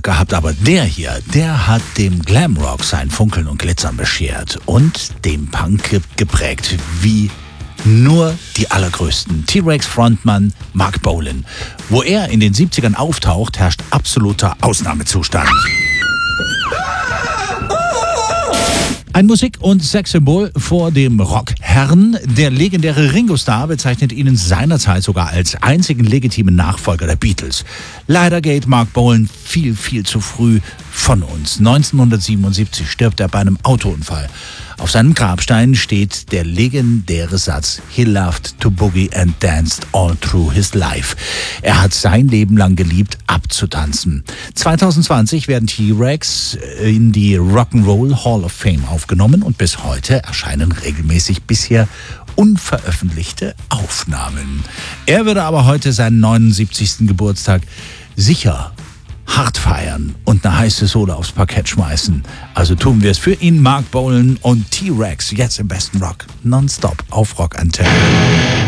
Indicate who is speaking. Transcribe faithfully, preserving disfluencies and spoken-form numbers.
Speaker 1: gehabt, aber der hier, der hat dem Glamrock sein Funkeln und Glitzern beschert und dem Punk ge- geprägt, wie nur die allergrößten. T-Rex-Frontmann Marc Bolan. Wo er in den siebzigern auftaucht, herrscht absoluter Ausnahmezustand. Ein Musik- und Sexsymbol vor dem Rockherrn. Der legendäre Ringo Starr bezeichnet ihn seinerzeit sogar als einzigen legitimen Nachfolger der Beatles. Leider geht Marc Bolan viel, viel zu früh von uns. neunzehnhundertsiebenundsiebzig stirbt er bei einem Autounfall. Auf seinem Grabstein steht der legendäre Satz: He loved to boogie and danced all through his life. Er hat sein Leben lang geliebt, abzutanzen. zweitausendzwanzig werden T-Rex in die Rock'n'Roll Hall of Fame aufgenommen und bis heute erscheinen regelmäßig bisher unveröffentlichte Aufnahmen. Er würde aber heute seinen neunundsiebzigsten Geburtstag sicher hart feiern und eine heiße Sohle aufs Parkett schmeißen. Also tun wir es für ihn, Marc Bolan und T-Rex, jetzt im besten Rock, nonstop auf Rock Antenne.